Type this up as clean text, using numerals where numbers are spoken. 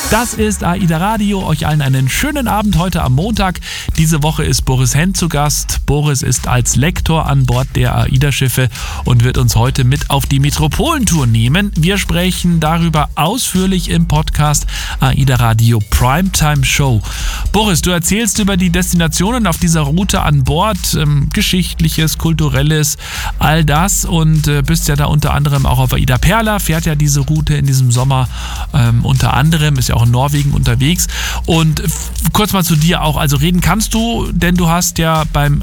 Das ist AIDA Radio. Euch allen einen schönen Abend heute am Montag. Diese Woche ist Boris Henn zu Gast. Boris ist als Lektor an Bord der AIDA-Schiffe und wird uns heute mit auf die Metropolentour nehmen. Wir sprechen darüber ausführlich im Podcast AIDA Radio Primetime Show. Boris, du erzählst über die Destinationen auf dieser Route an Bord, Geschichtliches, Kulturelles, all das, und bist ja da unter anderem auch auf AIDA Perla, fährt ja diese Route in diesem Sommer unter anderem, ist ja auch in Norwegen unterwegs. Und kurz mal zu dir auch, also reden kannst du, denn du hast ja beim